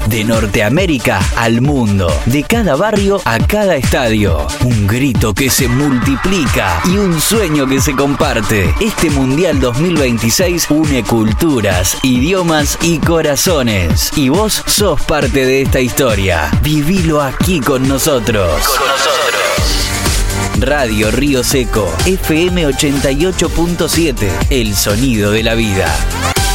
De Norteamérica al mundo, de cada barrio a cada estadio. Un grito que se multiplica y un sueño que se comparte. Este Mundial 2026 une culturas, idiomas y corazones. Y vos sos parte de esta historia. Vivilo aquí con nosotros. Radio Río Seco, FM 88.7, el sonido de la vida.